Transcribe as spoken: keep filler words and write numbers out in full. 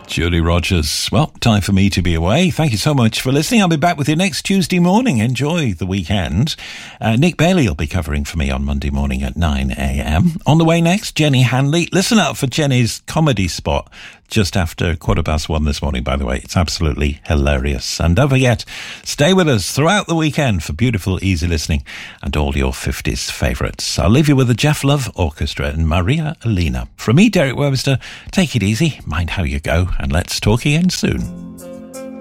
Julie Rogers. Well, time for me to be away. Thank you so much for listening. I'll be back with you next Tuesday morning. Enjoy the weekend. Uh, Nick Bailey will be covering for me on Monday morning at nine a.m. On the way next, Jenny Hanley. Listen out for Jenny's comedy spot just after quarter past one this morning, by the way. It's absolutely hilarious. And don't forget, stay with us throughout the weekend for beautiful, easy listening and all your fifties favourites. I'll leave you with the Jeff Love Orchestra and Maria Elena. From me, Derek Webster, take it easy, mind how you go, and let's talk again soon.